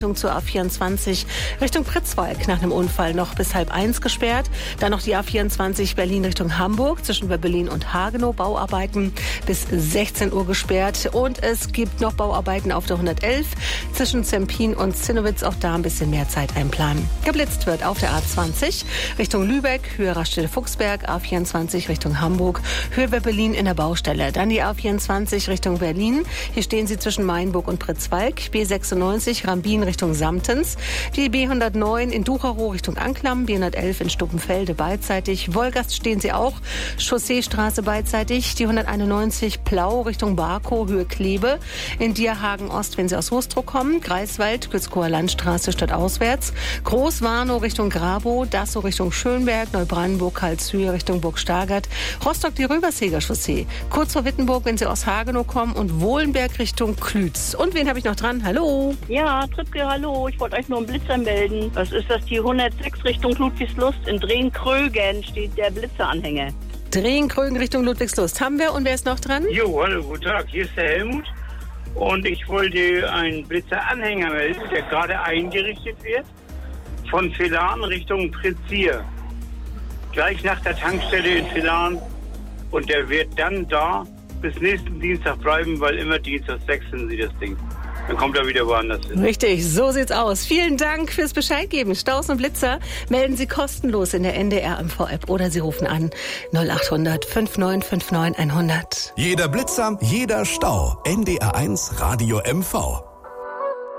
Zur A24 Richtung Pritzwalk nach einem Unfall noch bis 12:30 gesperrt. Dann noch die A24 Berlin Richtung Hamburg zwischen Berlin und Hagenow. Bauarbeiten bis 16 Uhr gesperrt. Und es gibt noch Bauarbeiten auf der 111 zwischen Zempin und Zinnowitz. Auch da ein bisschen mehr Zeit einplanen. Geblitzt wird auf der A20 Richtung Lübeck, Höhe Raststätte Fuchsberg, A24 Richtung Hamburg, Höhe Berlin in der Baustelle. Dann die A24 Richtung Berlin. Hier stehen Sie zwischen Mainburg und Pritzwalk. B96 Rambin Richtung Samtens, die B109 in Ducherow Richtung Anklam, B111 in Stuppenfelde beidseitig, Wolgast stehen Sie auch, Chausseestraße beidseitig, die 191 Plau Richtung Barkow, Höhe Kleve, in Dierhagen Ost, wenn Sie aus Wustrow kommen, Greifswald, Gützkower Landstraße stadtauswärts, Großwarnow Richtung Grabow, Dassow Richtung Schönberg, Neubrandenburg, Karlshöhe Richtung Burg Stargard, Rostock die Röberseger Chaussee, kurz vor Wittenburg, wenn Sie aus Hagenow kommen und Wohlenberg Richtung Klütz. Und wen habe ich noch dran? Hallo? Ja, Trippke, hallo. Ich wollte euch nur einen Blitzer melden. Was ist das? Die 106 Richtung Ludwigslust. In Drehen-Krögen steht der Blitzeranhänger. Drehen-Krögen Richtung Ludwigslust haben wir. Und wer ist noch dran? Jo, hallo, guten Tag. Hier ist der Helmut. Und ich wollte einen Blitzeranhänger melden, der gerade eingerichtet wird. Von Velan Richtung Prizier. Gleich nach der Tankstelle in Velan. Und der wird dann da bis nächsten Dienstag bleiben, weil immer Dienstag wechseln sie das Ding. Dann kommt er wieder woanders hin. Richtig, so sieht's aus. Vielen Dank fürs Bescheid geben. Staus und Blitzer melden Sie kostenlos in der NDR MV-App oder Sie rufen an 0800 5959 100. Jeder Blitzer, jeder Stau. NDR 1 Radio MV.